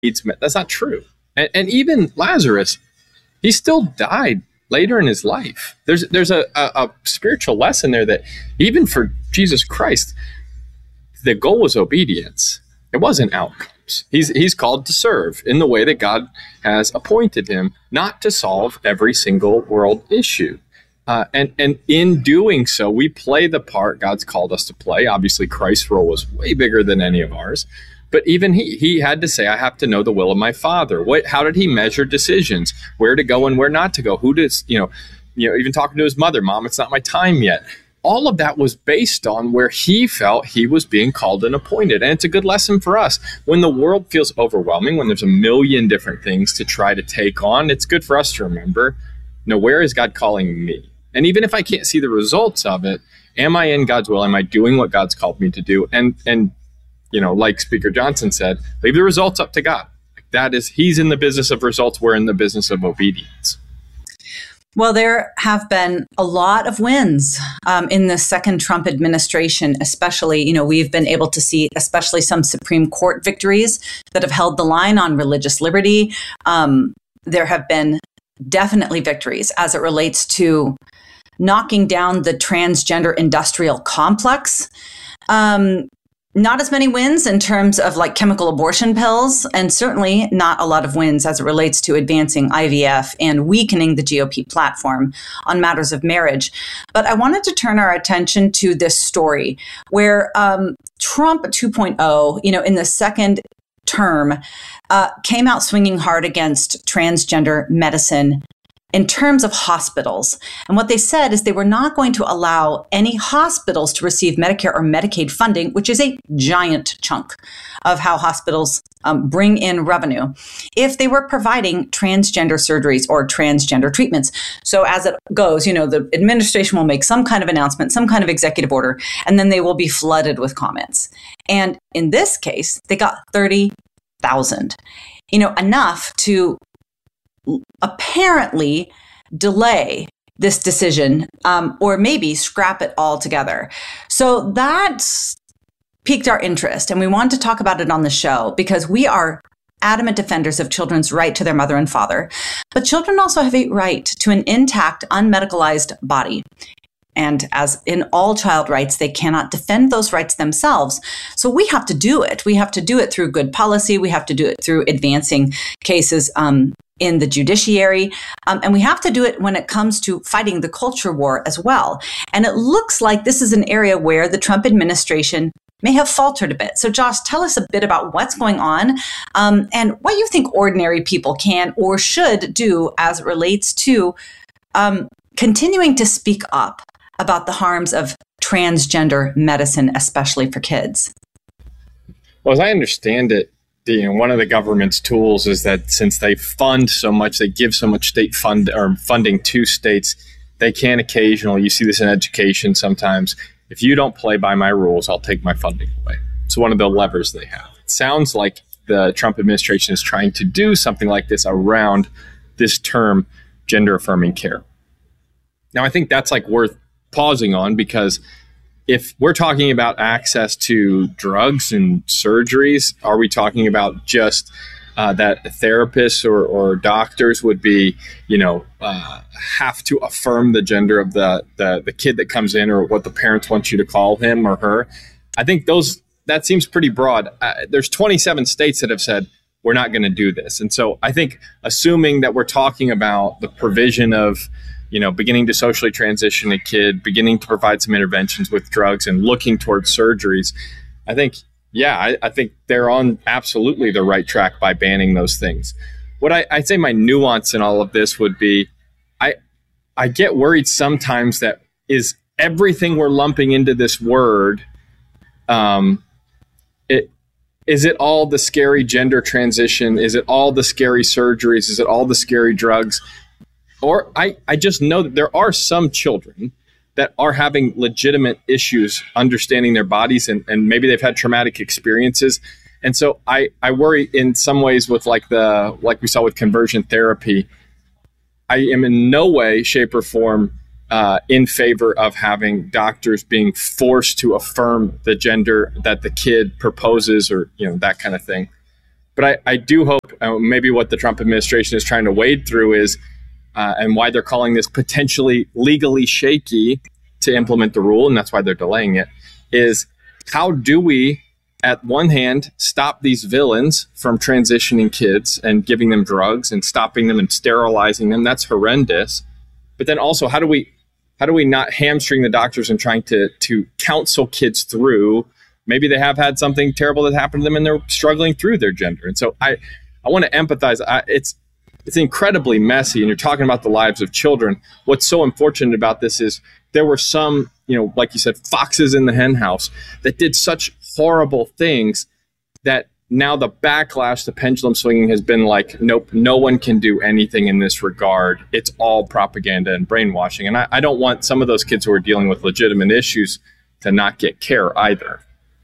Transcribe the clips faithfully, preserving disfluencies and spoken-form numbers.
needs met. That's not true. And, and even Lazarus, he still died later in his life. There's there's a, a, a spiritual lesson there that even for Jesus Christ, the goal was obedience. It wasn't outcomes. He's he's called to serve in the way that God has appointed him, not to solve every single world issue. Uh, and, and in doing so, we play the part God's called us to play. Obviously, Christ's role was way bigger than any of ours. But even he, he had to say, I have to know the will of my Father. What, how did he measure decisions? Where to go and where not to go? Who does, you know, you know, even talking to his mother, Mom, it's not my time yet. All of that was based on where he felt he was being called and appointed. And it's a good lesson for us. When the world feels overwhelming, when there's a million different things to try to take on, it's good for us to remember, you know, where is God calling me? And even if I can't see the results of it, am I in God's will? Am I doing what God's called me to do? And, and you know, like Speaker Johnson said, leave the results up to God. That is, he's in the business of results. We're in the business of obedience. Well, there have been a lot of wins um, in the second Trump administration, especially, you know, we've been able to see especially some Supreme Court victories that have held the line on religious liberty. Um, there have been definitely victories as it relates to knocking down the transgender industrial complex. Um, Not as many wins in terms of like chemical abortion pills, and certainly not a lot of wins as it relates to advancing I V F and weakening the G O P platform on matters of marriage. But I wanted to turn our attention to this story where um, Trump two point oh, you know, in the second term, uh, came out swinging hard against transgender medicine in terms of hospitals. And what they said is they were not going to allow any hospitals to receive Medicare or Medicaid funding, which is a giant chunk of how hospitals um, bring in revenue, if they were providing transgender surgeries or transgender treatments. So as it goes, you know, the administration will make some kind of announcement, some kind of executive order, and then they will be flooded with comments. And in this case, they got thirty thousand, you know, enough to apparently delay this decision um, or maybe scrap it altogether. So that's piqued our interest, and we wanted to talk about it on the show because we are adamant defenders of children's right to their mother and father. But children also have a right to an intact, unmedicalized body. And as in all child rights, they cannot defend those rights themselves. So we have to do it. We have to do it through good policy. We have to do it through advancing cases um, in the judiciary. Um, and we have to do it when it comes to fighting the culture war as well. And it looks like this is an area where the Trump administration may have faltered a bit. So Josh, tell us a bit about what's going on um, and what you think ordinary people can or should do as it relates to um, continuing to speak up about the harms of transgender medicine, especially for kids. Well, as I understand it, the, you know, one of the government's tools is that since they fund so much, they give so much state fund or funding to states, they can occasionally, you see this in education sometimes, if you don't play by my rules, I'll take my funding away. It's one of the levers they have. It sounds like the Trump administration is trying to do something like this around this term, gender affirming care. Now, I think that's like worth pausing on, because if we're talking about access to drugs and surgeries, are we talking about just uh, that therapists or, or doctors would be, you know, uh, have to affirm the gender of the, the the kid that comes in or what the parents want you to call him or her? I think those that seems pretty broad. Uh, there's twenty-seven states that have said we're not going to do this. And so I think assuming that we're talking about the provision of, you know, beginning to socially transition a kid, beginning to provide some interventions with drugs and looking towards surgeries, I think, yeah, I, I think they're on absolutely the right track by banning those things. What I, I'd say my nuance in all of this would be, I, I get worried sometimes that is everything we're lumping into this word, um, it, is it all the scary gender transition? Is it all the scary surgeries? Is it all the scary drugs? Or I, I just know that there are some children that are having legitimate issues understanding their bodies, and, and maybe they've had traumatic experiences. And so I, I worry in some ways with like the like we saw with conversion therapy. I am in no way, shape, or form uh, in favor of having doctors being forced to affirm the gender that the kid proposes, or you know, that kind of thing. But I, I do hope uh, maybe what the Trump administration is trying to wade through is, uh, and why they're calling this potentially legally shaky to implement the rule, and that's why they're delaying it, is how do we, at one hand, stop these villains from transitioning kids and giving them drugs and stopping them and sterilizing them? That's horrendous. But then also, how do we how do we not hamstring the doctors in trying to to counsel kids through? Maybe they have had something terrible that happened to them and they're struggling through their gender. And so I, I want to empathize. I, it's it's incredibly messy, and you're talking about the lives of children. What's so unfortunate about this is there were some, you know, like you said, foxes in the hen house that did such horrible things that now the backlash, the pendulum swinging has been like, nope, no one can do anything in this regard. It's all propaganda and brainwashing. And I, I don't want some of those kids who are dealing with legitimate issues to not get care either.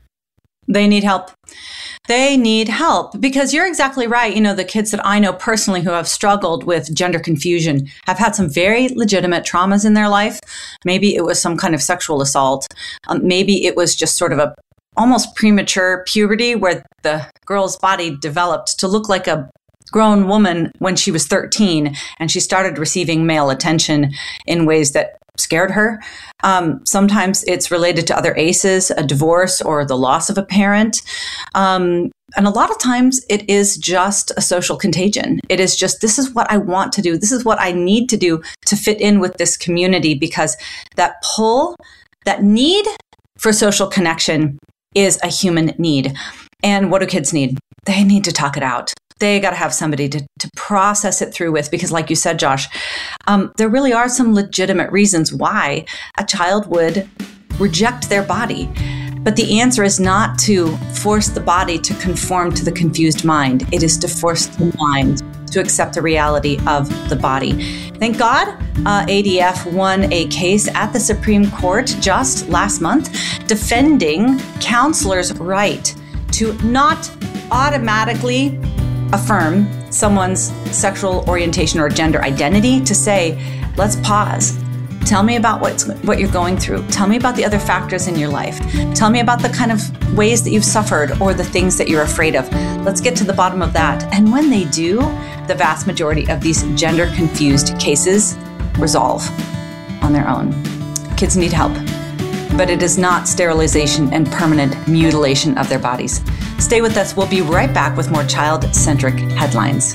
They need help. They need help because you're exactly right. You know, the kids that I know personally who have struggled with gender confusion have had some very legitimate traumas in their life. Maybe it was some kind of sexual assault. Um, maybe it was just sort of a almost premature puberty where the girl's body developed to look like a grown woman when she was thirteen, and she started receiving male attention in ways that scared her. Um, sometimes it's related to other A C Es, a divorce, or the loss of a parent. Um, and a lot of times it is just a social contagion. It is just, this is what I want to do. This is what I need to do to fit in with this community, because that pull, that need for social connection is a human need. And what do kids need? They need to talk it out. They got to have somebody to, to process it through with, because like you said, Josh, um, there really are some legitimate reasons why a child would reject their body. But the answer is not to force the body to conform to the confused mind. It is to force the mind to accept the reality of the body. Thank God, uh, A D F won a case at the Supreme Court just last month defending counselors' right to not automatically affirm someone's sexual orientation or gender identity, to say, let's pause. Tell me about what's, what you're going through. Tell me about the other factors in your life. Tell me about the kind of ways that you've suffered or the things that you're afraid of. Let's get to the bottom of that. And when they do, the vast majority of these gender-confused cases resolve on their own. Kids need help, but it is not sterilization and permanent mutilation of their bodies. Stay with us. We'll be right back with more child-centric headlines.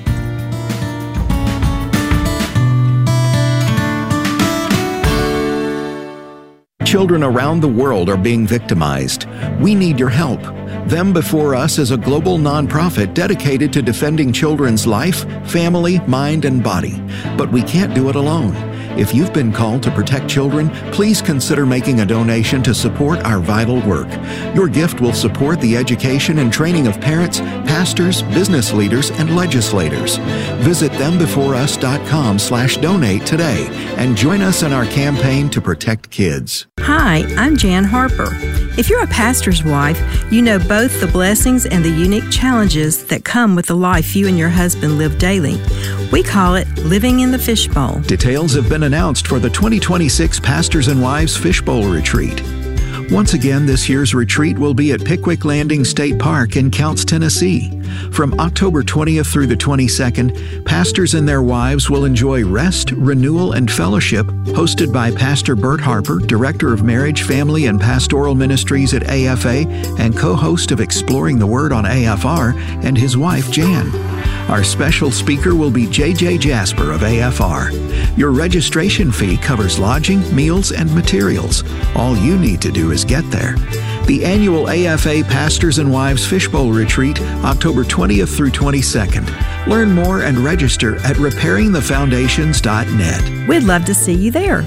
Children around the world are being victimized. We need your help. Them Before Us is a global nonprofit dedicated to defending children's life, family, mind, and body. But we can't do it alone. If you've been called to protect children, please consider making a donation to support our vital work. Your gift will support the education and training of parents, pastors, business leaders, and legislators. Visit them before us dot com slash donate today and join us in our campaign to protect kids. Hi, I'm Jan Harper. If you're a pastor's wife, you know both the blessings and the unique challenges that come with the life you and your husband live daily. We call it living in the fishbowl. Details have been announced for the twenty twenty-six Pastors and Wives Fishbowl Retreat. Once again, this year's retreat will be at Pickwick Landing State Park in Counce, Tennessee. From October twentieth through the twenty-second, pastors and their wives will enjoy rest, renewal, and fellowship, hosted by Pastor Bert Harper, Director of Marriage, Family, and Pastoral Ministries at A F A and co-host of Exploring the Word on A F R, and his wife, Jan. Our special speaker will be J J Jasper of A F R. Your registration fee covers lodging, meals, and materials. All you need to do is get there. The annual A F A Pastors and Wives Fishbowl Retreat, October twentieth through twenty-second. Learn more and register at repairing the foundations dot net. We'd love to see you there.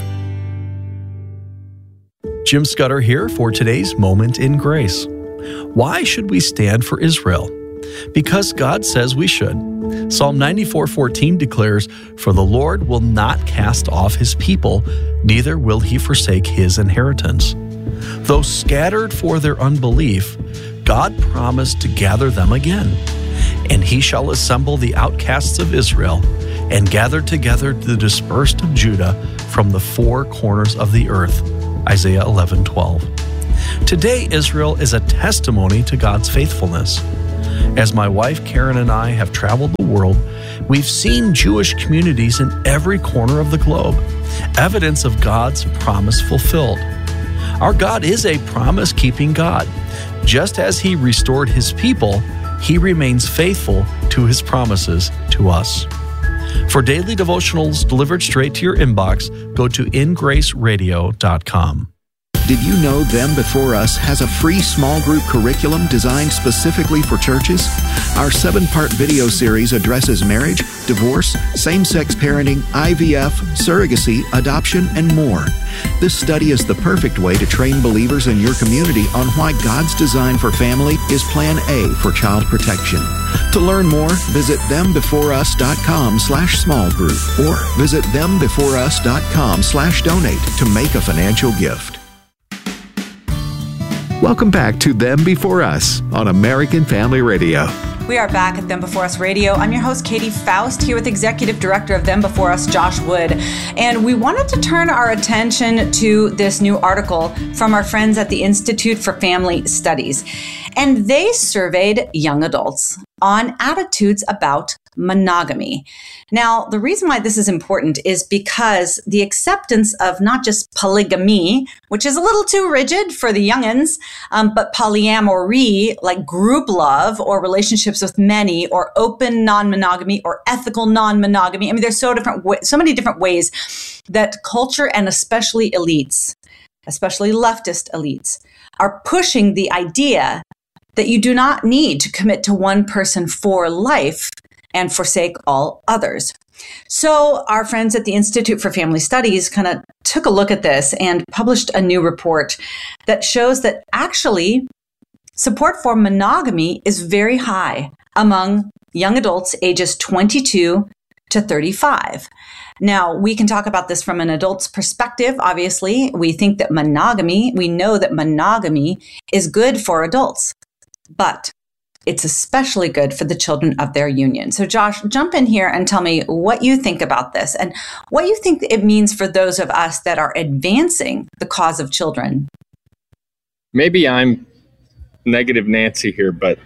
Jim Scudder here for today's Moment in Grace. Why should we stand for Israel? Because God says we should. Psalm ninety-four fourteen declares, "For the Lord will not cast off his people, neither will he forsake his inheritance." Though scattered for their unbelief, God promised to gather them again. And he shall assemble the outcasts of Israel and gather together the dispersed of Judah from the four corners of the earth. Isaiah eleven twelve. Today, Israel is a testimony to God's faithfulness. As my wife Karen and I have traveled the world, we've seen Jewish communities in every corner of the globe, evidence of God's promise fulfilled. Our God is a promise-keeping God. Just as He restored His people, He remains faithful to His promises to us. For daily devotionals delivered straight to your inbox, go to in grace radio dot com. Did you know Them Before Us has a free small group curriculum designed specifically for churches? Our seven-part video series addresses marriage, divorce, same-sex parenting, I V F, surrogacy, adoption, and more. This study is the perfect way to train believers in your community on why God's design for family is Plan A for child protection. To learn more, visit them before us dot com slash small group or visit them before us dot com slash donate to make a financial gift. Welcome back to Them Before Us on American Family Radio. We are back at Them Before Us Radio. I'm your host, Katie Faust, here with Executive Director of Them Before Us, Josh Wood. And we wanted to turn our attention to this new article from our friends at the Institute for Family Studies. And they surveyed young adults on attitudes about monogamy. Now, the reason why this is important is because the acceptance of not just polygamy, which is a little too rigid for the youngins, um, but polyamory, like group love or relationships with many, or open non-monogamy or ethical non-monogamy. I mean, there's so different, wa- so many different ways that culture and especially elites, especially leftist elites, are pushing the idea that you do not need to commit to one person for life and forsake all others. So our friends at the Institute for Family Studies kind of took a look at this and published a new report that shows that actually support for monogamy is very high among young adults ages twenty-two to thirty-five. Now, we can talk about this from an adult's perspective. Obviously, we think that monogamy, we know that monogamy is good for adults, but it's especially good for the children of their union. So Josh, jump in here and tell me what you think about this and what you think it means for those of us that are advancing the cause of children. Maybe I'm negative Nancy here, but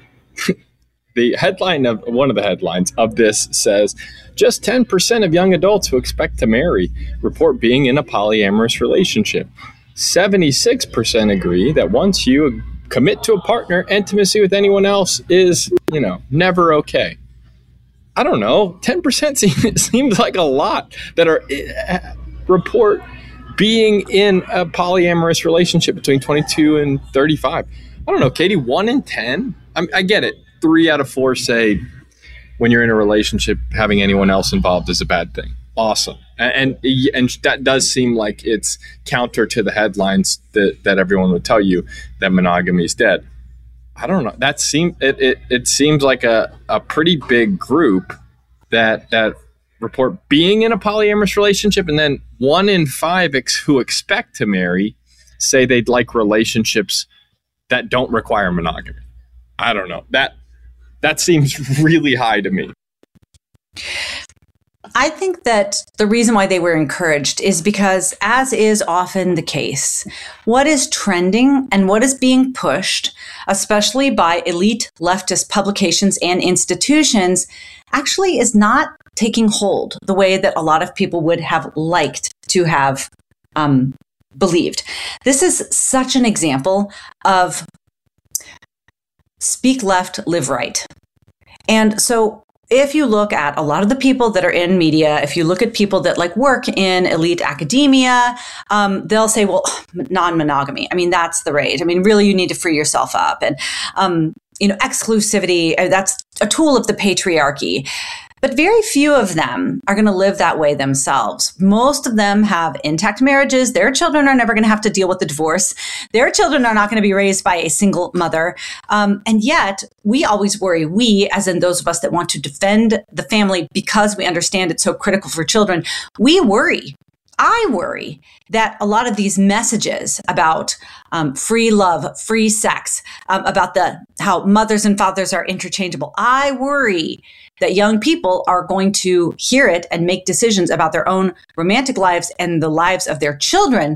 the headline of one of the headlines of this says, just ten percent of young adults who expect to marry report being in a polyamorous relationship. seventy-six percent agree that once you commit to a partner, intimacy with anyone else is, you know, never okay. I don't know. ten percent seems, seems like a lot that are uh, report being in a polyamorous relationship between twenty-two and thirty-five. I don't know, Katie, one in ten? I, I get it. Three out of four say when you're in a relationship, having anyone else involved is a bad thing. Awesome. And, and and that does seem like it's counter to the headlines that, that everyone would tell you that monogamy is dead. I don't know. That seem it, it, it seems like a, a pretty big group that that report being in a polyamorous relationship, and then one in five ex, who expect to marry say they'd like relationships that don't require monogamy. I don't know. That that seems really high to me. I think that the reason why they were encouraged is because, as is often the case, what is trending and what is being pushed, especially by elite leftist publications and institutions, actually is not taking hold the way that a lot of people would have liked to have um, believed. This is such an example of speak left, live right. And so if you look at a lot of the people that are in media, if you look at people that like work in elite academia, um, they'll say, well, non-monogamy. I mean, that's the rage. I mean, really, you need to free yourself up. And, um, you know, exclusivity, that's a tool of the patriarchy. But very few of them are going to live that way themselves. Most of them have intact marriages. Their children are never going to have to deal with the divorce. Their children are not going to be raised by a single mother. Um, and yet, we always worry, we, as in those of us that want to defend the family because we understand it's so critical for children, we worry. I worry that a lot of these messages about um, free love, free sex, um, about the how mothers and fathers are interchangeable, I worry that young people are going to hear it and make decisions about their own romantic lives and the lives of their children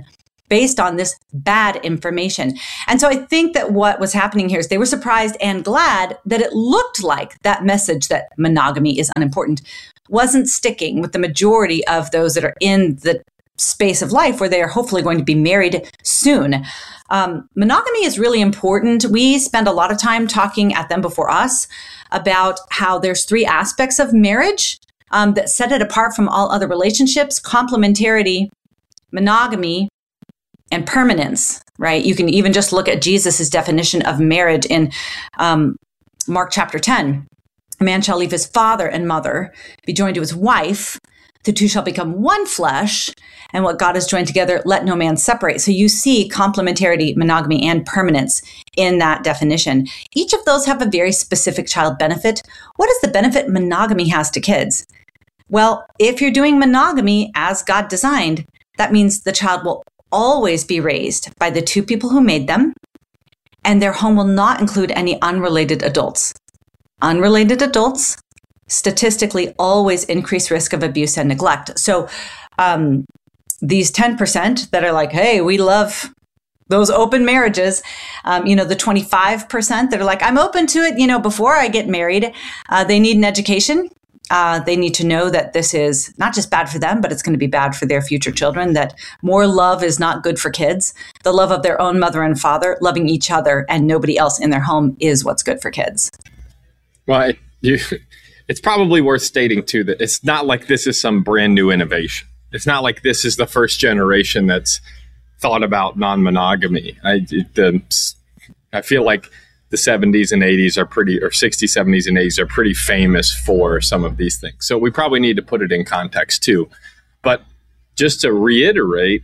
based on this bad information. And so I think that what was happening here is they were surprised and glad that it looked like that message that monogamy is unimportant wasn't sticking with the majority of those that are in the space of life where they are hopefully going to be married soon. Um, monogamy is really important. We spend a lot of time talking at Them Before Us about how there's three aspects of marriage um, that set it apart from all other relationships: complementarity, monogamy, and permanence, right? You can even just look at Jesus's definition of marriage in um, Mark chapter ten. A man shall leave his father and mother, be joined to his wife. The two shall become one flesh, and what God has joined together, let no man separate. So you see complementarity, monogamy, and permanence in that definition. Each of those have a very specific child benefit. What is the benefit monogamy has to kids? Well, if you're doing monogamy as God designed, that means the child will always be raised by the two people who made them, and their home will not include any unrelated adults. Unrelated adults statistically always increase risk of abuse and neglect. So um, these ten percent that are like, hey, we love those open marriages, um, you know, the twenty-five percent that are like, I'm open to it, you know, before I get married, uh, they need an education. Uh, they need to know that this is not just bad for them, but it's going to be bad for their future children, that more love is not good for kids. The love of their own mother and father, loving each other and nobody else in their home is what's good for kids. Well, it, you, it's probably worth stating, too, that it's not like this is some brand new innovation. It's not like this is the first generation that's thought about non-monogamy. I, the, I feel like the seventies and eighties are pretty, or sixties, seventies, and eighties are pretty famous for some of these things. So we probably need to put it in context too. But just to reiterate,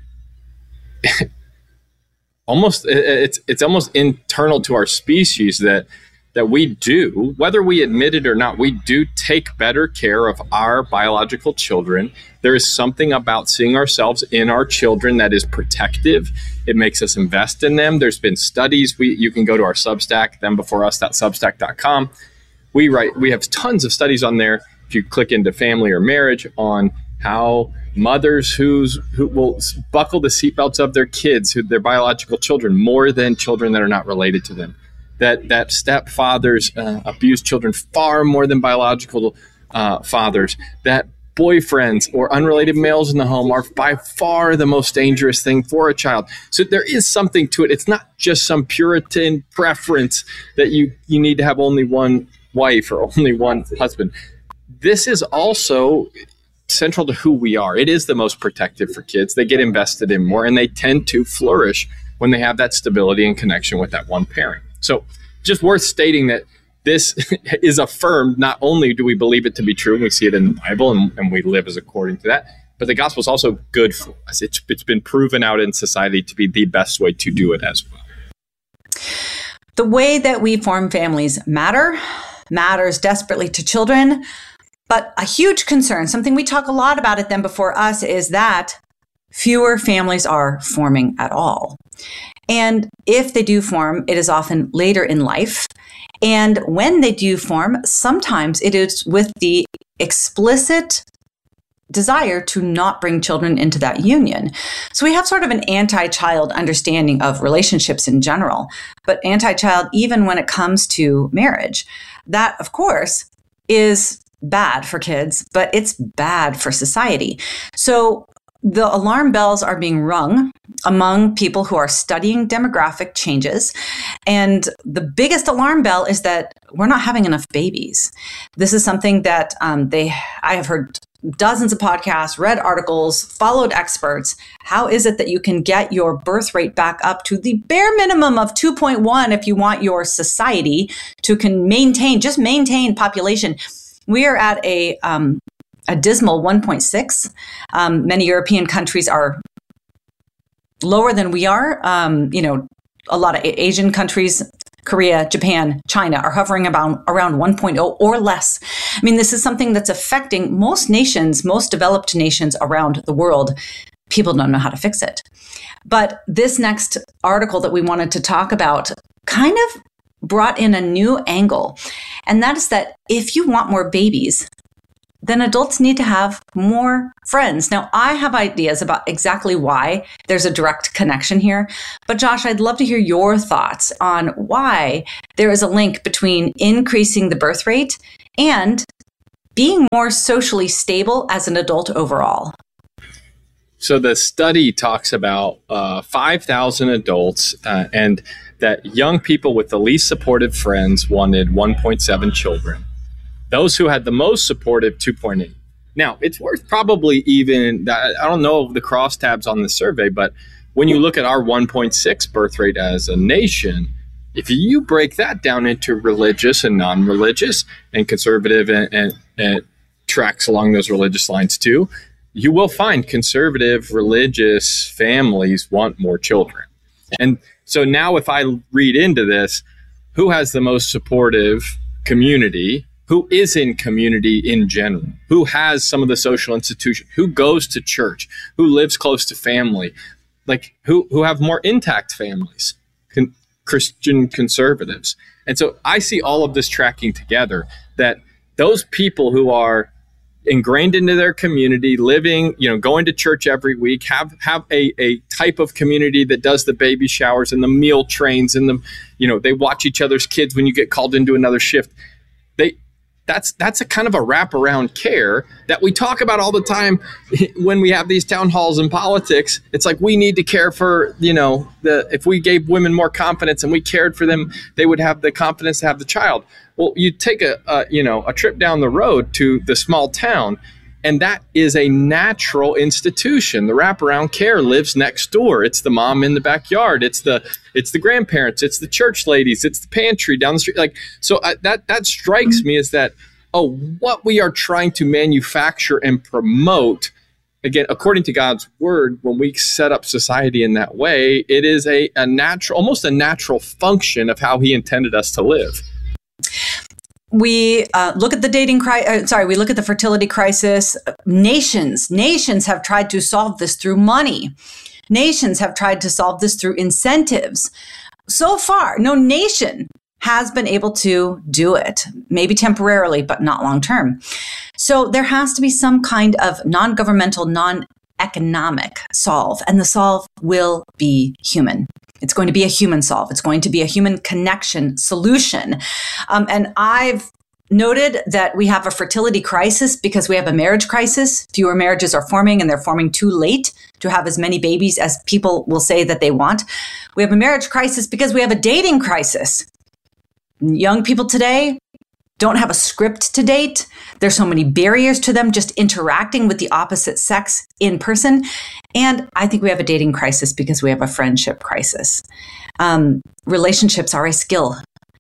almost it's it's almost internal to our species that that we do, whether we admit it or not, we do take better care of our biological children. There is something about seeing ourselves in our children that is protective. It makes us invest in them. There's been studies. We you can go to our Substack, them before us dot substack dot com. We write. We have tons of studies on there. If you click into family or marriage, on how mothers who's who will buckle the seatbelts of their kids, who their biological children, more than children that are not related to them. That that stepfathers uh, abuse children far more than biological uh, fathers. That boyfriends or unrelated males in the home are by far the most dangerous thing for a child. So there is something to it. It's not just some Puritan preference that you, you need to have only one wife or only one husband. This is also central to who we are. It is the most protective for kids. They get invested in more, and they tend to flourish when they have that stability and connection with that one parent. So just worth stating that this is affirmed. Not only do we believe it to be true, and we see it in the Bible, and, and we live as according to that, but the gospel is also good for us. It's, it's been proven out in society to be the best way to do it as well. The way that we form families matter, matters desperately to children, but a huge concern, something we talk a lot about at Them Before Us, is that fewer families are forming at all. And if they do form, it is often later in life. And when they do form, sometimes it is with the explicit desire to not bring children into that union. So we have sort of an anti-child understanding of relationships in general, but anti-child even when it comes to marriage. That, of course, is bad for kids, but it's bad for society. So the alarm bells are being rung among people who are studying demographic changes. And the biggest alarm bell is that we're not having enough babies. This is something that um, they, I have heard dozens of podcasts, read articles, followed experts. How is it that you can get your birth rate back up to the bare minimum of two point one if you want your society to can maintain, just maintain population? We are at a um, a dismal one point six. Um, many European countries are lower than we are. Um, you know, a lot of Asian countries, Korea, Japan, China, are hovering about around one point oh or less. I mean, this is something that's affecting most nations, most developed nations around the world. People don't know how to fix it. But this next article that we wanted to talk about kind of brought in a new angle. And that is that if you want more babies, then adults need to have more friends. Now, I have ideas about exactly why there's a direct connection here. But Josh, I'd love to hear your thoughts on why there is a link between increasing the birth rate and being more socially stable as an adult overall. So the study talks about uh, five thousand adults uh, and that young people with the least supportive friends wanted one point seven children. Those who had the most supportive, two point eight. Now, it's worth probably even, I don't know the crosstabs on the survey, but when you look at our one point six birth rate as a nation, if you break that down into religious and non-religious and conservative and, and, and tracks along those religious lines too, you will find conservative religious families want more children. And so now if I read into this, who has the most supportive community? Who is in community in general? Who has some of the social institutions? Who goes to church? Who lives close to family? Like who, who have more intact families? Con- Christian conservatives. And so I see all of this tracking together, that those people who are ingrained into their community, living, you know, going to church every week, have have a, a type of community that does the baby showers and the meal trains and the, you know, they watch each other's kids when you get called into another shift. They That's that's a kind of a wraparound care that we talk about all the time when we have these town halls in politics. It's like we need to care for, you know, the if we gave women more confidence and we cared for them, they would have the confidence to have the child. Well, you take a, a you know a trip down the road to the small town, and that is a natural institution. The wraparound care lives next door. It's the mom in the backyard. It's the it's the grandparents. It's the church ladies. It's the pantry down the street. Like so, uh, that that strikes me as that. Oh, what we are trying to manufacture and promote, again, according to God's word, when we set up society in that way, it is a, a natural, almost a natural function of how He intended us to live. We uh, look at the dating crisis, uh, sorry, we look at the fertility crisis. Nations, nations have tried to solve this through money. Nations have tried to solve this through incentives. So far, no nation has been able to do it, maybe temporarily, but not long term. So there has to be some kind of non-governmental, non-economic solve, and the solve will be human. It's going to be a human solve. It's going to be a human connection solution. Um, and I've noted that we have a fertility crisis because we have a marriage crisis. Fewer marriages are forming, and they're forming too late to have as many babies as people will say that they want. We have a marriage crisis because we have a dating crisis. Young people today don't have a script to date. There's so many barriers to them just interacting with the opposite sex in person. And I think we have a dating crisis because we have a friendship crisis. Um, relationships are a skill,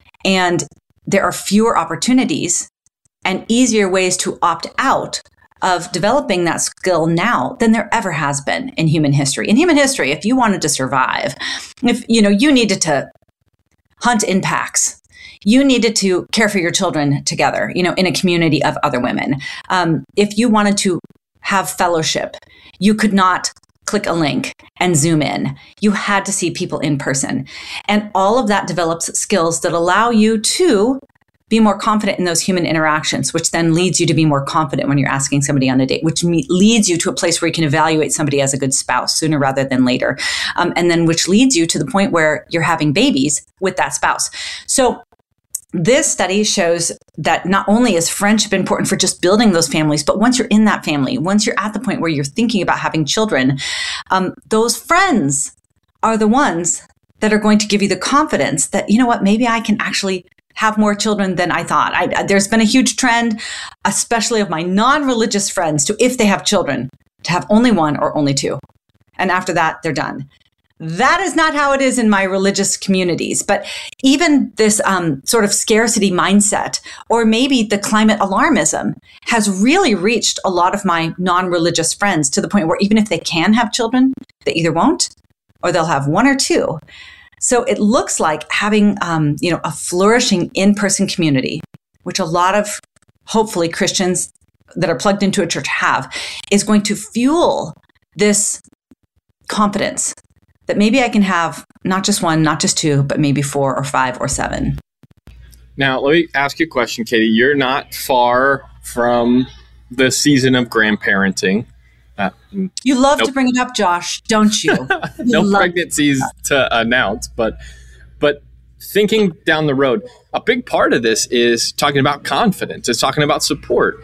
and there are fewer opportunities and easier ways to opt out of developing that skill now than there ever has been in human history. In human history, if you wanted to survive, if you know you needed to hunt in packs, you needed to care for your children together, you know, in a community of other women. Um, if you wanted to have fellowship, you could not click a link and zoom in. You had to see people in person. And all of that develops skills that allow you to be more confident in those human interactions, which then leads you to be more confident when you're asking somebody on a date, which me- leads you to a place where you can evaluate somebody as a good spouse sooner rather than later. Um, and then which leads you to the point where you're having babies with that spouse. So this study shows that not only is friendship important for just building those families, but once you're in that family, once you're at the point where you're thinking about having children, um, those friends are the ones that are going to give you the confidence that, you know what, maybe I can actually have more children than I thought. I, there's been a huge trend, especially of my non-religious friends, to, if they have children, to have only one or only two. And after that, they're done. That is not how it is in my religious communities. But even this um, sort of scarcity mindset, or maybe the climate alarmism, has really reached a lot of my non-religious friends to the point where even if they can have children, they either won't or they'll have one or two. So it looks like having um, you know, a flourishing in-person community, which a lot of hopefully Christians that are plugged into a church have, is going to fuel this confidence that maybe I can have not just one, not just two, but maybe four or five or seven. Now, let me ask you a question, Katie. You're not far from the season of grandparenting. Uh, you love nope. to bring it up, Josh, don't you? you no pregnancies to announce, but but thinking down the road, a big part of this is talking about confidence. It's talking about support.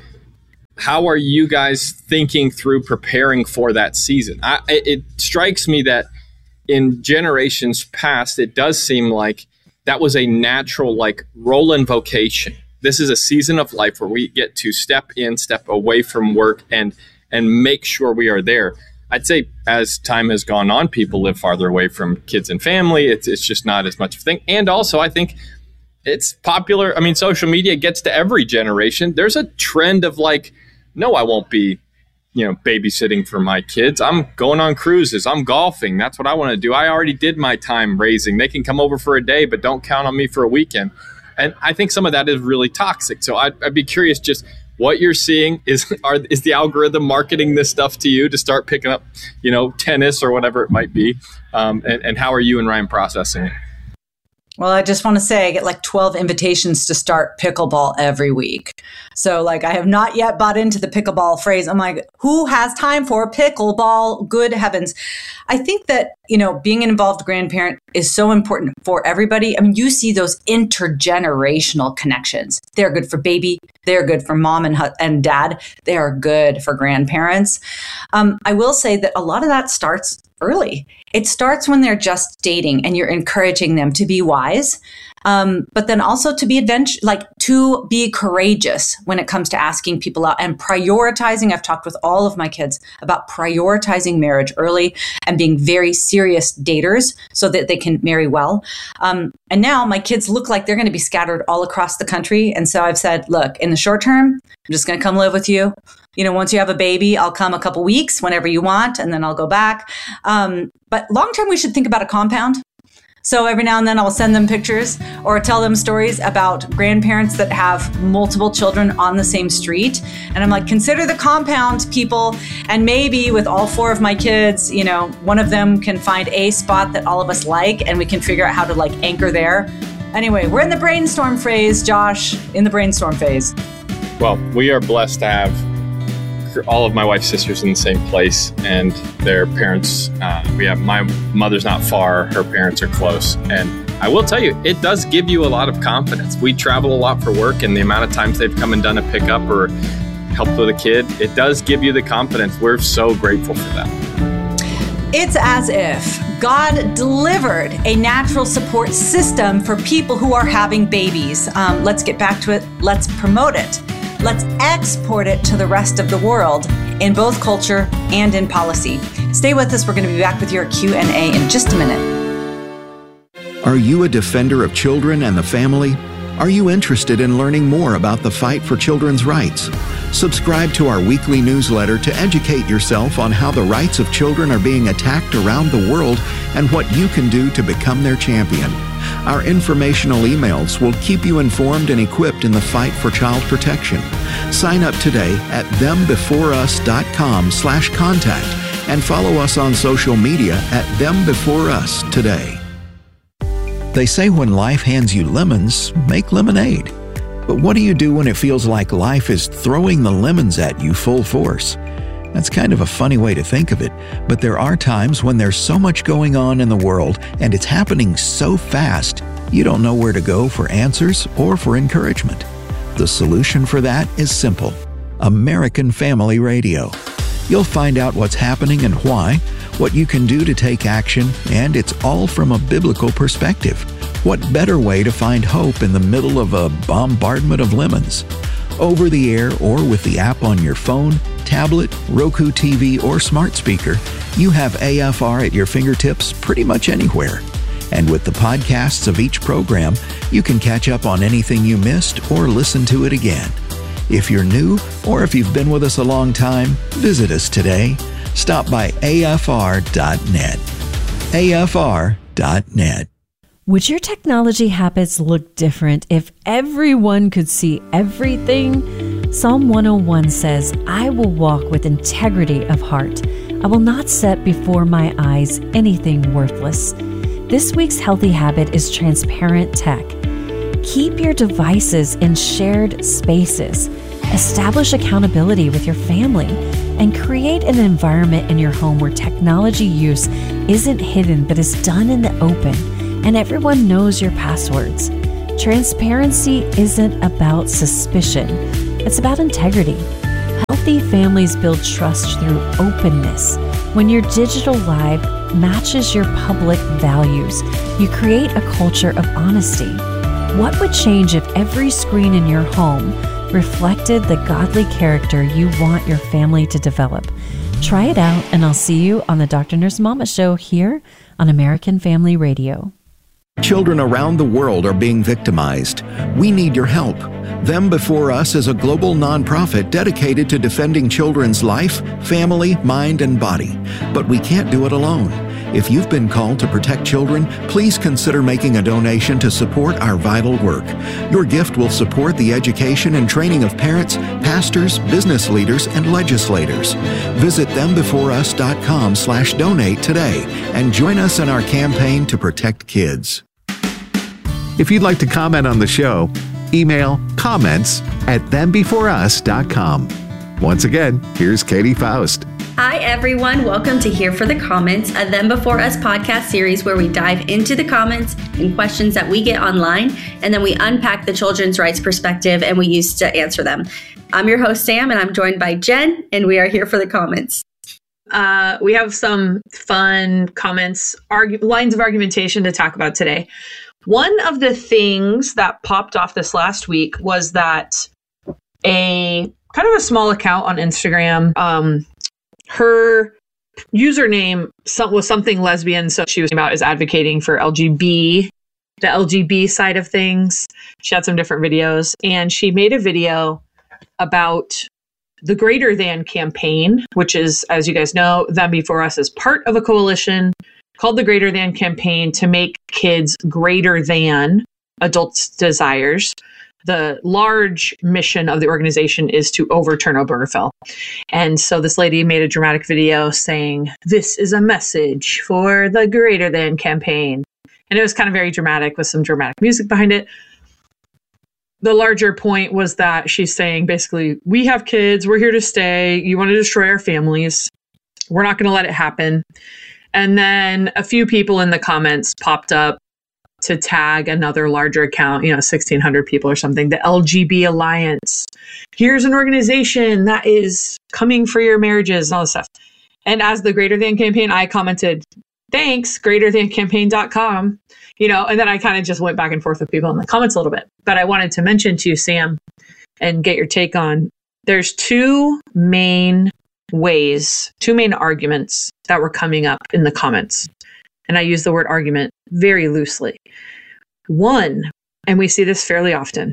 How are you guys thinking through preparing for that season? I, it strikes me that in generations past, it does seem like that was a natural, like, role and vocation. This is a season of life where we get to step in, step away from work, and and make sure we are there. I'd say as time has gone on, people live farther away from kids and family. It's it's just not as much of a thing. And also, I think it's popular. I mean, social media gets to every generation. There's a trend of like, no, I won't be, you know, babysitting for my kids. I'm going on cruises. I'm golfing. That's what I want to do. I already did my time raising. They can come over for a day, but don't count on me for a weekend. And I think some of that is really toxic. So I'd, I'd be curious just what you're seeing. Is are, is the algorithm marketing this stuff to you to start picking up, you know, tennis or whatever it might be? Um, and, and how are you and Ryan processing it? Well, I just want to say I get like twelve invitations to start pickleball every week. So like I have not yet bought into the pickleball phrase. I'm like, who has time for pickleball? Good heavens. I think that, you know, being an involved grandparent is so important for everybody. I mean, you see those intergenerational connections. They're good for baby. They're good for mom and, and dad. They are good for grandparents. Um, I will say that a lot of that starts early. It starts when they're just dating and you're encouraging them to be wise, um, but then also to be adventure, like to be courageous when it comes to asking people out and prioritizing. I've talked with all of my kids about prioritizing marriage early and being very serious daters so that they can marry well. Um, and now my kids look like they're going to be scattered all across the country. And so I've said, look, in the short term, I'm just going to come live with you. You know, once you have a baby, I'll come a couple weeks whenever you want, and then I'll go back. Um, but long term, we should think about a compound. So every now and then I'll send them pictures or tell them stories about grandparents that have multiple children on the same street. And I'm like, consider the compound, people. And maybe with all four of my kids, you know, one of them can find a spot that all of us like, and we can figure out how to like anchor there. Anyway, we're in the brainstorm phase, Josh, in the brainstorm phase. Well, we are blessed to have all of my wife's sisters in the same place, and their parents, uh, we have, my mother's not far, her parents are close. And I will tell you, it does give you a lot of confidence. We travel a lot for work, and the amount of times they've come and done a pickup or helped with a kid, it does give you the confidence. We're so grateful for that. It's as if God delivered a natural support system for people who are having babies. Um, let's get back to it. Let's promote it. Let's export it to the rest of the world in both culture and in policy. Stay with us. We're going to be back with your Q and A in just a minute. Are you a defender of children and the family? Are you interested in learning more about the fight for children's rights? Subscribe to our weekly newsletter to educate yourself on how the rights of children are being attacked around the world and what you can do to become their champion. Our informational emails will keep you informed and equipped in the fight for child protection. Sign up today at thembeforeus.com slash contact and follow us on social media at thembeforeus today. They say when life hands you lemons, make lemonade. But what do you do when it feels like life is throwing the lemons at you full force? That's kind of a funny way to think of it, but there are times when there's so much going on in the world and it's happening so fast, you don't know where to go for answers or for encouragement. The solution for that is simple: American Family Radio. You'll find out what's happening and why, what you can do to take action, and it's all from a biblical perspective. What better way to find hope in the middle of a bombardment of lemons? Over the air or with the app on your phone, tablet, Roku T V, or smart speaker, you have A F R at your fingertips pretty much anywhere. And with the podcasts of each program, you can catch up on anything you missed or listen to it again. If you're new or if you've been with us a long time, visit us today. Stop by A F R dot net. A F R dot net. Would your technology habits look different if everyone could see everything? Psalm one oh one says, I will walk with integrity of heart. I will not set before my eyes anything worthless. This week's healthy habit is transparent tech. Keep your devices in shared spaces Establish accountability with your family and create an environment in your home where technology use isn't hidden but is done in the open and everyone knows your passwords. Transparency isn't about suspicion, it's about integrity. Healthy families build trust through openness. When your digital life matches your public values, you create a culture of honesty. What would change if every screen in your home reflected the godly character you want your family to develop? Try it out, and I'll see you on the Doctor Nurse Mama Show here on American Family Radio. Children around the world are being victimized. We need your help. Them Before Us is a global nonprofit dedicated to defending children's life, family, mind, and body. But we can't do it alone. If you've been called to protect children, please consider making a donation to support our vital work. Your gift will support the education and training of parents, pastors, business leaders, and legislators. Visit them before us dot com slash donate today and join us in our campaign to protect kids. If you'd like to comment on the show, email comments at them before us dot com. Once again, here's Katie Faust. Hi, everyone. Welcome to Here for the Comments, a Them Before Us podcast series where we dive into the comments and questions that we get online, and then we unpack the children's rights perspective and we use to answer them. I'm your host, Sam, and I'm joined by Jen, and we are here for the comments. Uh, we have some fun comments, argu- lines of argumentation to talk about today. One of the things that popped off this last week was that a kind of a small account on Instagram, um, her username was something lesbian, so she was about is advocating for L G B, the L G B side of things. She had some different videos, and she made a video about the Greater Than campaign, which is, as you guys know, Them Before Us is part of a coalition called the Greater Than campaign to make kids greater than adults' desires. The large mission of the organization is to overturn Obergefell. And so this lady made a dramatic video saying, "This is a message for the Greater Than campaign." And it was kind of very dramatic with some dramatic music behind it. The larger point was that she's saying, basically, we have kids, we're here to stay, you want to destroy our families, we're not going to let it happen. And then a few people in the comments popped up to tag another larger account, you know, sixteen hundred people or something, the L G B Alliance. Here's an organization that is coming for your marriages and all this stuff. And as the Greater Than campaign, I commented, thanks, greater than campaign dot com, you know, and then I kind of just went back and forth with people in the comments a little bit. But I wanted to mention to you, Sam, and get your take on, there's two main ways, two main arguments that were coming up in the comments. And I use the word argument very loosely. One, and we see this fairly often,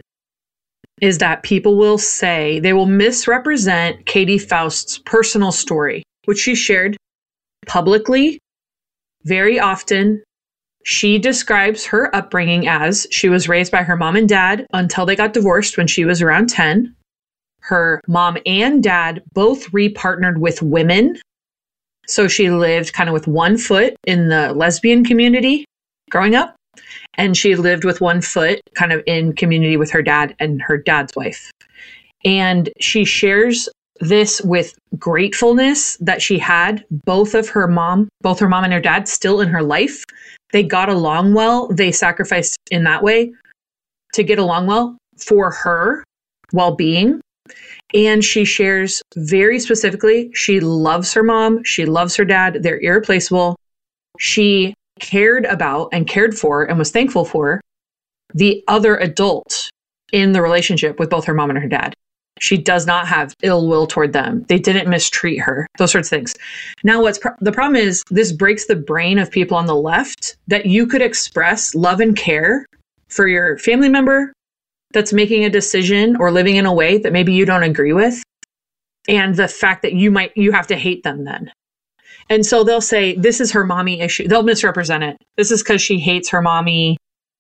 is that people will say, they will misrepresent Katie Faust's personal story, which she shared publicly very often. She describes her upbringing as she was raised by her mom and dad until they got divorced when she was around ten. Her mom and dad both repartnered with women. So she lived kind of with one foot in the lesbian community growing up, and she lived with one foot kind of in community with her dad and her dad's wife. And she shares this with gratefulness that she had both of her mom, both her mom and her dad still in her life. They got along well. They sacrificed in that way to get along well for her well-being. And she shares very specifically, she loves her mom. She loves her dad. They're irreplaceable. She cared about and cared for and was thankful for the other adult in the relationship with both her mom and her dad. She does not have ill will toward them. They didn't mistreat her, those sorts of things. Now, what's pro- the problem is this breaks the brain of people on the left that you could express love and care for your family member that's making a decision or living in a way that maybe you don't agree with. And the fact that you might, you have to hate them then. And so they'll say, this is her mommy issue. They'll misrepresent it. This is because she hates her mommy,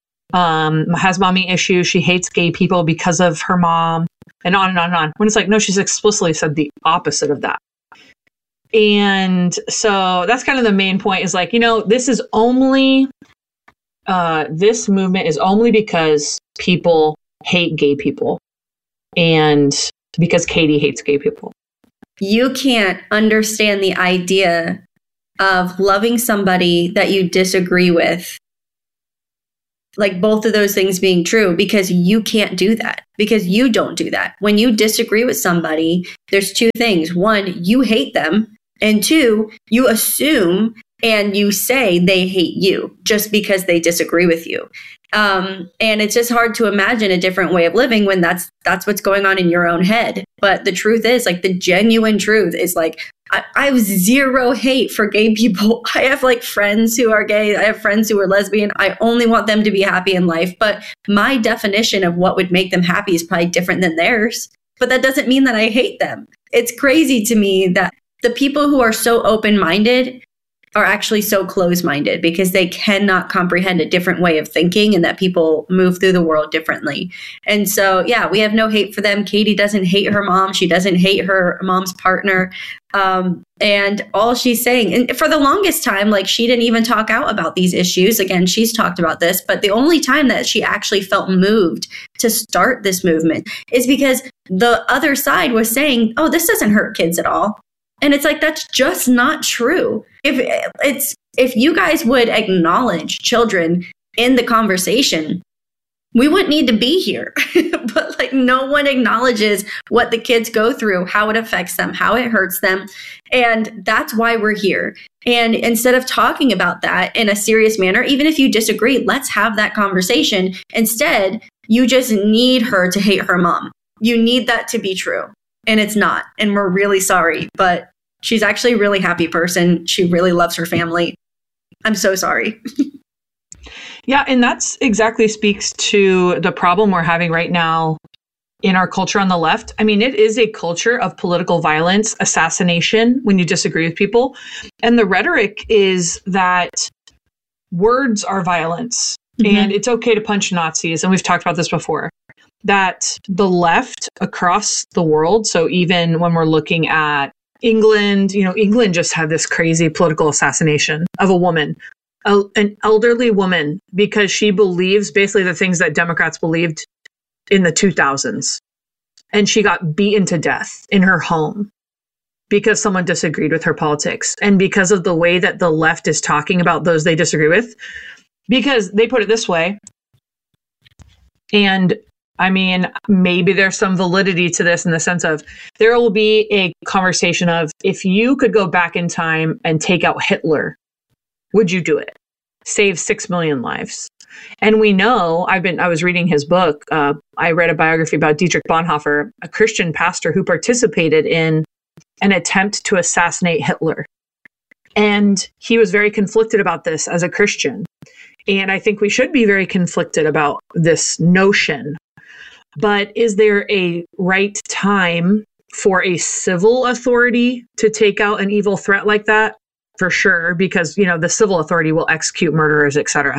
um, has mommy issues. She hates gay people because of her mom, and on and on and on. When it's like, no, she's explicitly said the opposite of that. And so that's kind of the main point is like, you know, this is only, uh, this movement is only because people hate gay people. And because Katie hates gay people. You can't understand the idea of loving somebody that you disagree with, like both of those things being true, because you can't do that, because you don't do that. When you disagree with somebody, there's two things. One, you hate them. And two, you assume and you say they hate you just because they disagree with you. Um, and it's just hard to imagine a different way of living when that's that's what's going on in your own head. But the truth is, like, the genuine truth is, like, I, I have zero hate for gay people. I have like friends who are gay. I have friends who are lesbian. I only want them to be happy in life. But my definition of what would make them happy is probably different than theirs. But that doesn't mean that I hate them. It's crazy to me that the people who are so open-minded are actually so close-minded because they cannot comprehend a different way of thinking and that people move through the world differently. And so, yeah, we have no hate for them. Katie doesn't hate her mom. She doesn't hate her mom's partner. Um, and all she's saying, and for the longest time, like, she didn't even talk out about these issues. Again, she's talked about this, but the only time that she actually felt moved to start this movement is because the other side was saying, oh, this doesn't hurt kids at all. And it's like, that's just not true. If it's if you guys would acknowledge children in the conversation, we wouldn't need to be here. But like, no one acknowledges what the kids go through, how it affects them, how it hurts them. And that's why we're here. And instead of talking about that in a serious manner, even if you disagree, let's have that conversation. Instead, you just need her to hate her mom. You need that to be true. And it's not. And we're really sorry. But she's actually a really happy person. She really loves her family. I'm so sorry. Yeah, and that's exactly speaks to the problem we're having right now in our culture on the left. I mean, it is a culture of political violence, assassination when you disagree with people. And the rhetoric is that words are violence, mm-hmm. and it's okay to punch Nazis. And we've talked about this before, that the left across the world, so even when we're looking at England, you know, England just had this crazy political assassination of a woman, a, an elderly woman, because she believes basically the things that Democrats believed in the two thousands. And she got beaten to death in her home because someone disagreed with her politics. And because of the way that the left is talking about those they disagree with, because they put it this way, and I mean, maybe there's some validity to this in the sense of there will be a conversation of, if you could go back in time and take out Hitler, would you do it? Save six million lives. And we know, I've been, I was reading his book. Uh, I read a biography about Dietrich Bonhoeffer, a Christian pastor who participated in an attempt to assassinate Hitler. And he was very conflicted about this as a Christian. And I think we should be very conflicted about this notion. But is there a right time for a civil authority to take out an evil threat like that? For sure, because, you know, the civil authority will execute murderers, et cetera.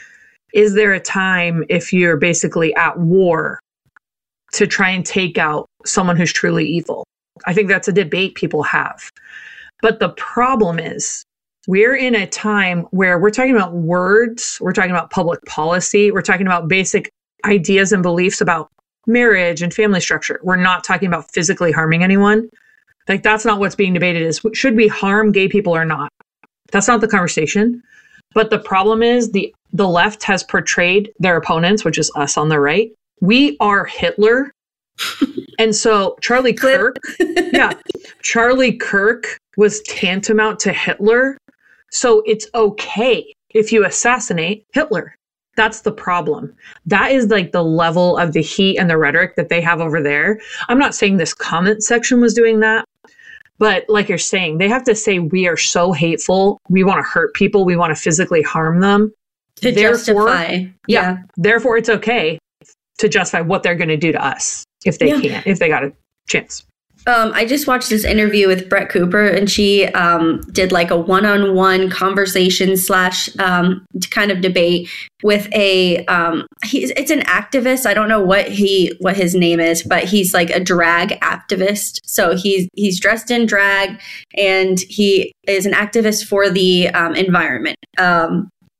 Is there a time if you're basically at war to try and take out someone who's truly evil? I think that's a debate people have. But the problem is, we're in a time where we're talking about words, we're talking about public policy, we're talking about basic ideas and beliefs about marriage and family structure. We're not talking about physically harming anyone. Like, that's not what's being debated is, should we harm gay people or not? That's not the conversation. But the problem is the, the left has portrayed their opponents, which is us on the right. We are Hitler. And so Charlie Kirk, yeah, Charlie Kirk was tantamount to Hitler. So it's okay if you assassinate Hitler. That's the problem. That is like the level of the heat and the rhetoric that they have over there. I'm not saying this comment section was doing that, but like you're saying, they have to say, we are so hateful. We want to hurt people. We want to physically harm them. To therefore, justify. Yeah. yeah. Therefore, it's okay to justify what they're going to do to us if they yeah. can, if they got a chance. Um, I just watched this interview with Brett Cooper, and she um, did like a one-on-one conversation slash um, kind of debate with a. Um, he's it's an activist. I don't know what he what his name is, but he's like a drag activist. So he's he's dressed in drag, and he is an activist for the um, environment. Um,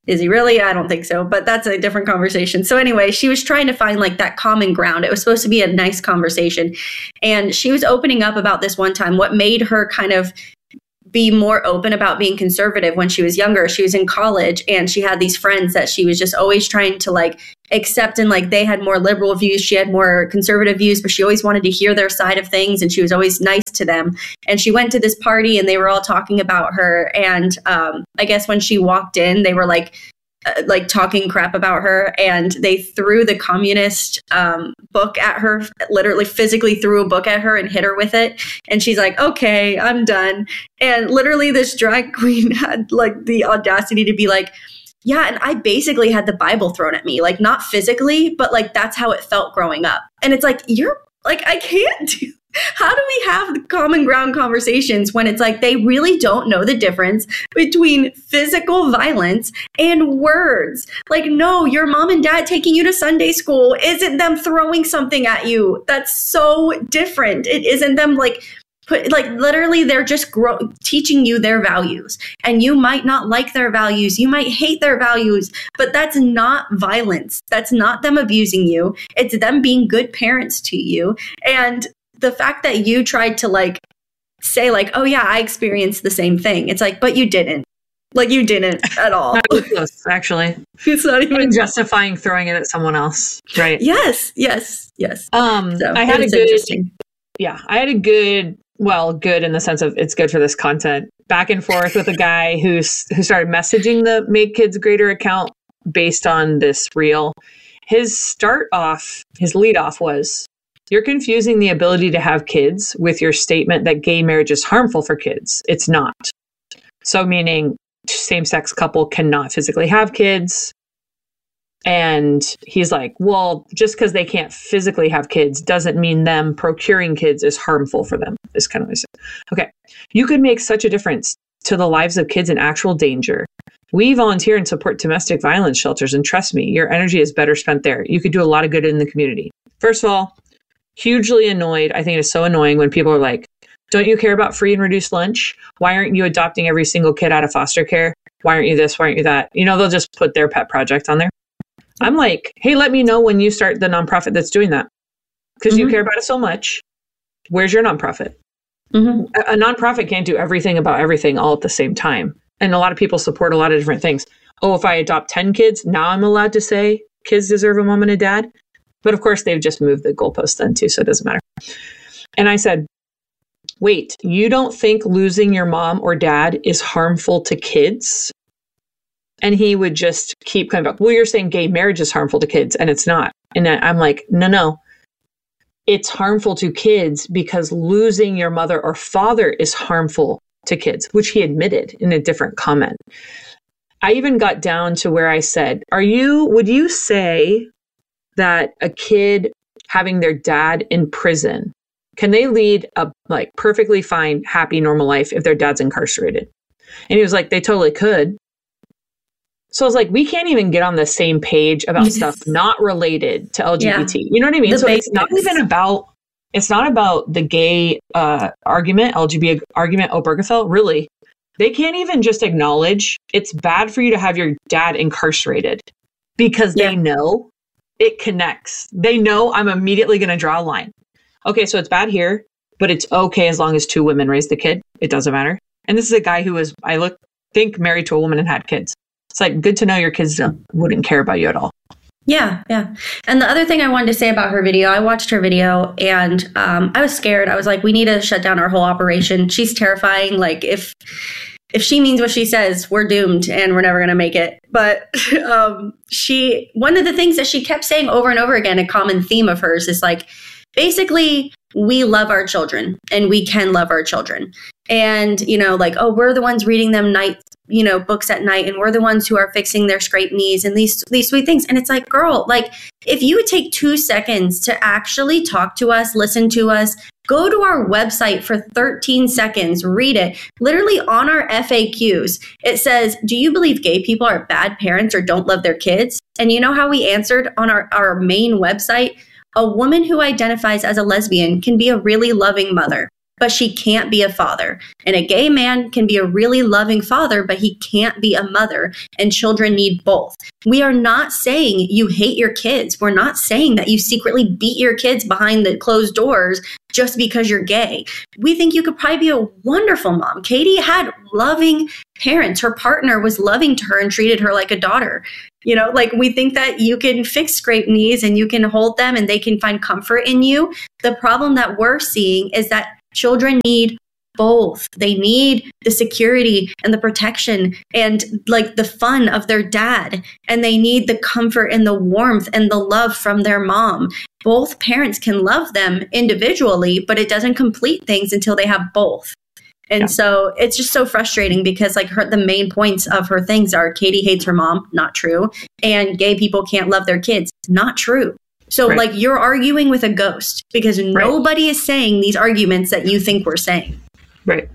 Is he really? I don't think so, but that's a different conversation. So anyway, she was trying to find like that common ground. It was supposed to be a nice conversation. And she was opening up about this one time, what made her kind of be more open about being conservative when she was younger. She was in college and she had these friends that she was just always trying to like accept, and like they had more liberal views, she had more conservative views, but she always wanted to hear their side of things and she was always nice to them. And she went to this party and they were all talking about her, and um, I guess when she walked in, they were like Uh, like talking crap about her, and they threw the communist um, book at her, literally physically threw a book at her and hit her with it. And she's like, okay, I'm done. And literally this drag queen had like the audacity to be like, yeah, and I basically had the Bible thrown at me, like not physically, but like that's how it felt growing up. And it's like, you're like, I can't do How do we have common ground conversations when it's like they really don't know the difference between physical violence and words? Like, no, your mom and dad taking you to Sunday school isn't them throwing something at you. That's so different. It isn't them like put like literally they're just grow, teaching you their values, and you might not like their values. You might hate their values, but that's not violence. That's not them abusing you. It's them being good parents to you. And the fact that you tried to like say like, oh yeah, I experienced the same thing. It's like, but you didn't. Like you didn't at all. Not even close, actually. It's not even and justifying throwing it at someone else. Right. Yes, yes, yes. Um, so, I had a good, yeah, I had a good, well, good in the sense of it's good for this content, back and forth with a guy who's who started messaging the Make Kids Greater account based on this reel. His start off, his lead off was, you're confusing the ability to have kids with your statement that gay marriage is harmful for kids. It's not. So meaning same-sex couple cannot physically have kids. And he's like, well, just because they can't physically have kids doesn't mean them procuring kids is harmful for them. Is kind of what I said. Okay. You could make such a difference to the lives of kids in actual danger. We volunteer and support domestic violence shelters, and trust me, your energy is better spent there. You could do a lot of good in the community. First of all, hugely annoyed. I think it is so annoying when people are like, don't you care about free and reduced lunch? Why aren't you adopting every single kid out of foster care? Why aren't you this? Why aren't you that? You know, they'll just put their pet project on there. I'm like, hey, let me know when you start the nonprofit that's doing that. Because mm-hmm. you care about it so much. Where's your nonprofit? Mm-hmm. A, a nonprofit can't do everything about everything all at the same time. And a lot of people support a lot of different things. Oh, if I adopt ten kids, now I'm allowed to say kids deserve a mom and a dad. But of course, they've just moved the goalpost then too, so it doesn't matter. And I said, wait, you don't think losing your mom or dad is harmful to kids? And he would just keep coming back, well, you're saying gay marriage is harmful to kids, and it's not. And I'm like, no, no. It's harmful to kids because losing your mother or father is harmful to kids, which he admitted in a different comment. I even got down to where I said, are you, would you say that a kid having their dad in prison, can they lead a like perfectly fine, happy, normal life if their dad's incarcerated? And he was like, they totally could. So I was like, we can't even get on the same page about yes. stuff not related to L G B T. Yeah. You know what I mean? The so basics. It's not even about, it's not about the gay uh, argument, L G B T argument, Obergefell, really. They can't even just acknowledge it's bad for you to have your dad incarcerated because yeah. they know it connects. They know I'm immediately going to draw a line. Okay, so it's bad here, but it's okay as long as two women raise the kid. It doesn't matter. And this is a guy who was, I look, think married to a woman and had kids. It's like, good to know your kids don't, wouldn't care about you at all. Yeah, yeah. And the other thing I wanted to say about her video, I watched her video and um, I was scared. I was like, we need to shut down our whole operation. She's terrifying. Like if if she means what she says, we're doomed and we're never going to make it. But um, she, one of the things that she kept saying over and over again, a common theme of hers is like, basically, we love our children and we can love our children. And, you know, like, oh, we're the ones reading them night, you know, books at night. And we're the ones who are fixing their scraped knees and these, these sweet things. And it's like, girl, like, if you would take two seconds to actually talk to us, listen to us, go to our website for thirteen seconds, read it. Literally on our F A Qs, it says, do you believe gay people are bad parents or don't love their kids? And you know how we answered on our, our main website? A woman who identifies as a lesbian can be a really loving mother. but she can't be a father. And a gay man can be a really loving father, but he can't be a mother. And children need both. We are not saying you hate your kids. We're not saying that you secretly beat your kids behind the closed doors just because you're gay. We think you could probably be a wonderful mom. Katie had loving parents. Her partner was loving to her and treated her like a daughter. You know, like we think that you can fix scraped knees and you can hold them and they can find comfort in you. The problem that we're seeing is that children need both. They need the security and the protection and like the fun of their dad. And they need the comfort and the warmth and the love from their mom. Both parents can love them individually, but it doesn't complete things until they have both. And yeah. so it's just so frustrating because like her, the main points of her things are Katie hates her mom, not true. And gay people can't love their kids, not true. So right. like you're arguing with a ghost because right. nobody is saying these arguments that you think we're saying. Right.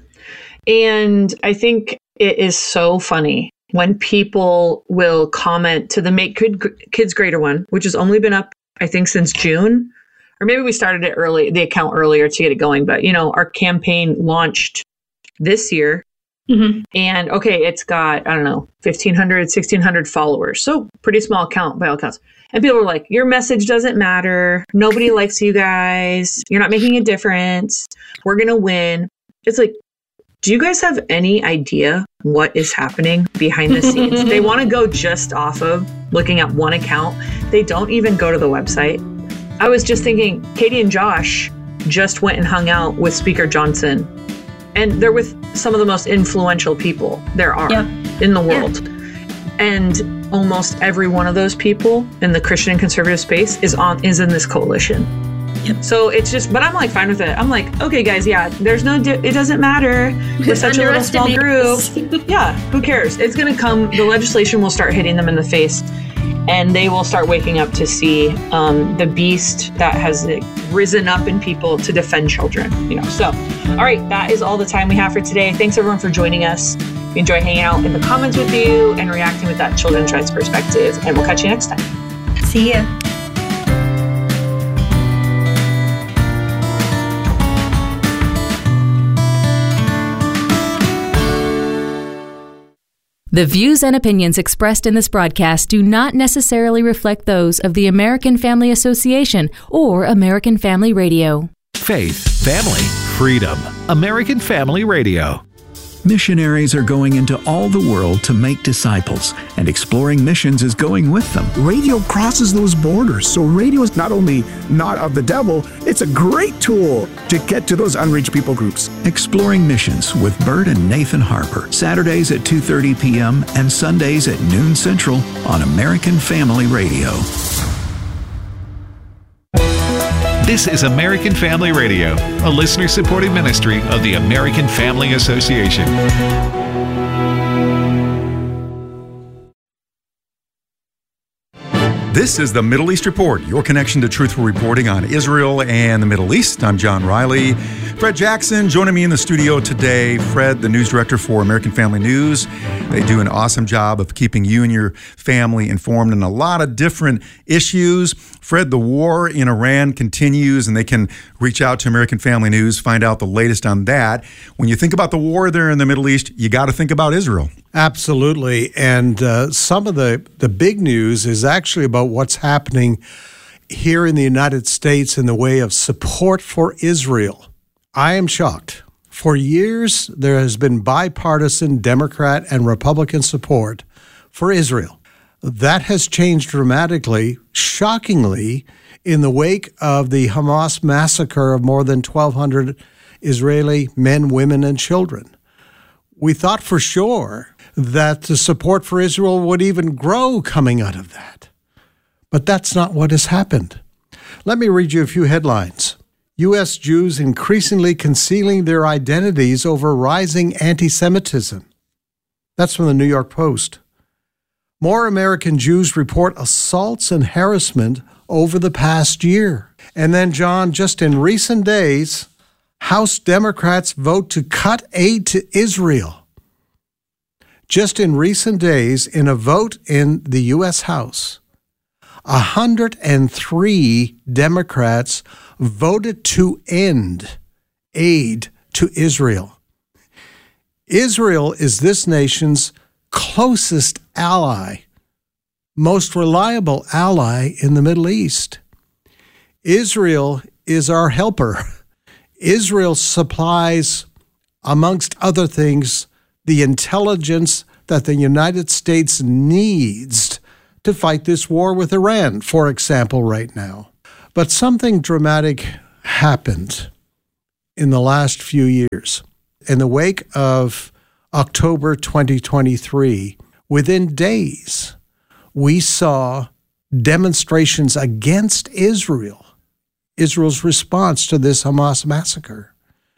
And I think it is so funny when people will comment to the Make Good Kids Greater one, which has only been up, I think, since June. Or maybe we started it early, the account earlier to get it going. But, you know, our campaign launched this year. Mm-hmm. And okay, it's got, I don't know, fifteen hundred, sixteen hundred followers. So pretty small account by all accounts. And people are like, your message doesn't matter. Nobody likes you guys. You're not making a difference. We're going to win. It's like, do you guys have any idea what is happening behind the scenes? They want to go just off of looking at one account. They don't even go to the website. I was just thinking, Katie and Josh just went and hung out with Speaker Johnson. And they're with some of the most influential people there are yep. in the world. Yeah. And almost every one of those people in the Christian and conservative space is on is in this coalition. Yep. So it's just, but I'm like fine with it. I'm like, okay, guys, yeah, there's no, di- it doesn't matter. We're such a little small group. Yeah, who cares? It's going to come, the legislation will start hitting them in the face. And they will start waking up to see um, the beast that has like, risen up in people to defend children. You know. So, all right, that is all the time we have for today. Thanks everyone for joining us. We enjoy hanging out in the comments with you and reacting with that children's rights perspective. And we'll catch you next time. See ya. The views and opinions expressed in this broadcast do not necessarily reflect those of the American Family Association or American Family Radio. Faith, family, freedom. American Family Radio. Missionaries are going into all the world to make disciples, and Exploring Missions is going with them. Radio crosses those borders, so radio is not only not of the devil, it's a great tool to get to those unreached people groups. Exploring Missions with Bert and Nathan Harper, Saturdays at two thirty p.m. and Sundays at noon Central on American Family Radio. This is American Family Radio, a listener-supported ministry of the American Family Association. This is the Middle East Report, your connection to truthful reporting on Israel and the Middle East. I'm John Riley. Fred Jackson joining me in the studio today. Fred, the news director for American Family News. They do an awesome job of keeping you and your family informed on a lot of different issues. Fred, the war in Iran continues, and they can reach out to American Family News, find out the latest on that. When you think about the war there in the Middle East, you got to think about Israel. Absolutely. And uh, some of the, the big news is actually about what's happening here in the United States in the way of support for Israel. I am shocked. For years, there has been bipartisan Democrat and Republican support for Israel. That has changed dramatically, shockingly, in the wake of the Hamas massacre of more than twelve hundred Israeli men, women, and children. We thought for sure that the support for Israel would even grow coming out of that. But that's not what has happened. Let me read you a few headlines. U S Jews increasingly concealing their identities over rising anti-Semitism. That's from the New York Post. More American Jews report assaults and harassment over the past year. And then, John, just in recent days, House Democrats vote to cut aid to Israel. Just in recent days, in a vote in the U S House, one hundred three Democrats voted to end aid to Israel. Israel is this nation's closest ally, most reliable ally in the Middle East. Israel is our helper. Israel supplies, amongst other things, the intelligence that the United States needs to fight this war with Iran, for example, right now. But something dramatic happened in the last few years. In the wake of October twenty twenty-three, within days, we saw demonstrations against Israel, Israel's response to this Hamas massacre.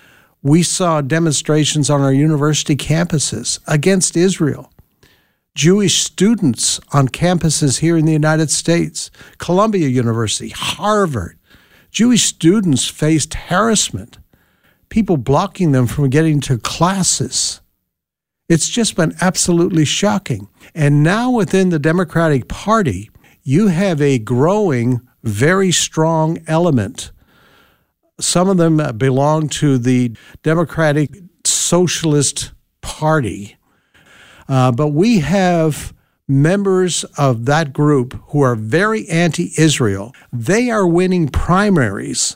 We saw demonstrations on our university campuses against Israel. Jewish students on campuses here in the United States, Columbia University, Harvard, Jewish students faced harassment, people blocking them from getting to classes. It's just been absolutely shocking. And now within the Democratic Party, you have a growing, very strong element. Some of them belong to the Democratic Socialist Party. Uh, but we have members of that group who are very anti-Israel. They are winning primaries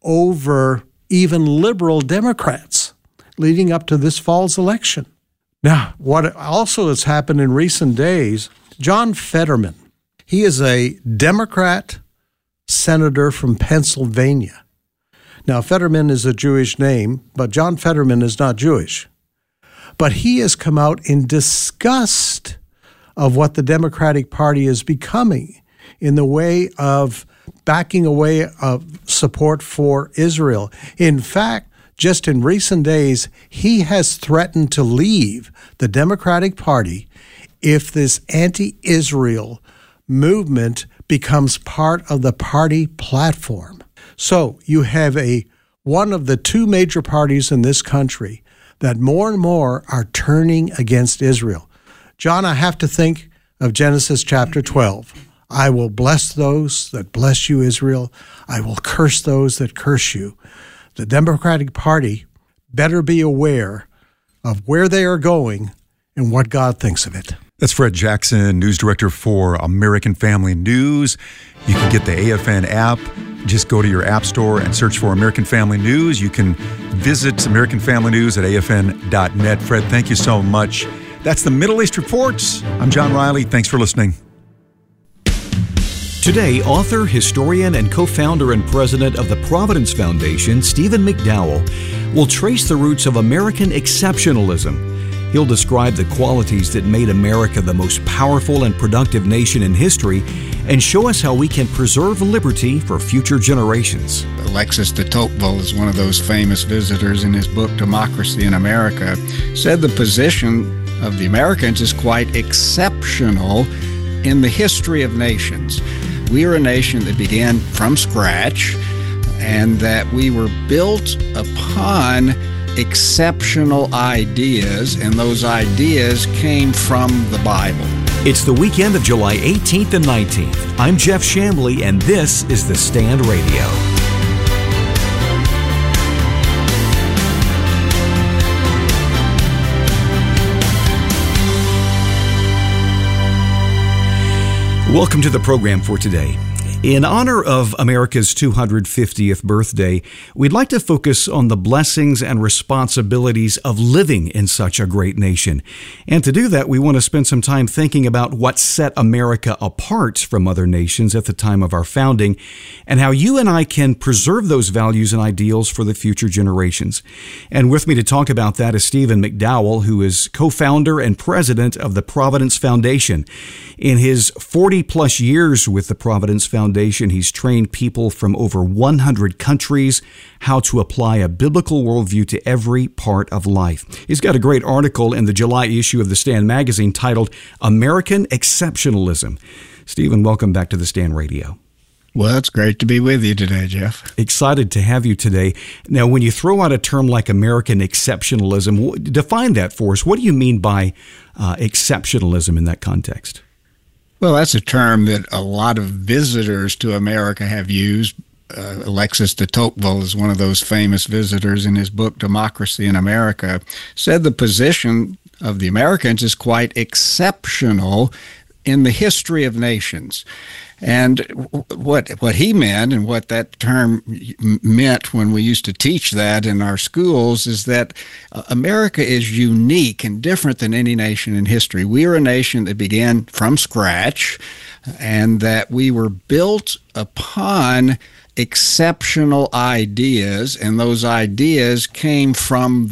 over even liberal Democrats leading up to this fall's election. Now, what also has happened in recent days, John Fetterman, he is a Democrat senator from Pennsylvania. Now, Fetterman is a Jewish name, but John Fetterman is not Jewish. But he has come out in disgust of what the Democratic Party is becoming in the way of backing away of support for Israel. In fact, just in recent days, he has threatened to leave the Democratic Party if this anti-Israel movement becomes part of the party platform. So you have a one of the two major parties in this country that more and more are turning against Israel. John, I have to think of Genesis chapter twelve. I will bless those that bless you, Israel. I will curse those that curse you. The Democratic Party better be aware of where they are going and what God thinks of it. That's Fred Jackson, news director for American Family News. You can get the A F N app. Just go to your app store and search for American Family News. You can visit American Family News at A F N dot net. Fred, thank you so much. That's the Middle East Reports. I'm John Riley. Thanks for listening. Today, author, historian, and co-founder and president of the Providence Foundation, Stephen McDowell, will trace the roots of American exceptionalism. He'll describe the qualities that made America the most powerful and productive nation in history and show us how we can preserve liberty for future generations. Alexis de Tocqueville is one of those famous visitors in his book, Democracy in America, said the position of the Americans is quite exceptional in the history of nations. We are a nation that began from scratch and that we were built upon exceptional ideas, and those ideas came from the Bible. It's the weekend of July eighteenth and nineteenth. I'm Jeff Chambly, and this is The Stand Radio. Welcome to the program for today. In honor of America's two hundred fiftieth birthday, we'd like to focus on the blessings and responsibilities of living in such a great nation. And to do that, we want to spend some time thinking about what set America apart from other nations at the time of our founding, and how you and I can preserve those values and ideals for the future generations. And with me to talk about that is Stephen McDowell, who is co-founder and president of the Providence Foundation. In his forty plus years with the Providence Foundation, he's trained people from over one hundred countries how to apply a biblical worldview to every part of life. He's got a great article in the July issue of The Stand magazine titled American Exceptionalism. Stephen, welcome back to The Stand Radio. Well, it's great to be with you today, Jeff. Excited to have you today. Now, when you throw out a term like American exceptionalism, define that for us. What do you mean by uh, exceptionalism in that context? Well, that's a term that a lot of visitors to America have used uh, Alexis de Tocqueville is one of those famous visitors in his book Democracy in America, said the position of the Americans is quite exceptional in the history of nations. And what what he meant, and what that term meant when we used to teach that in our schools, is that America is unique and different than any nation in history. We are a nation that began from scratch, and that we were built upon exceptional ideas, and those ideas came from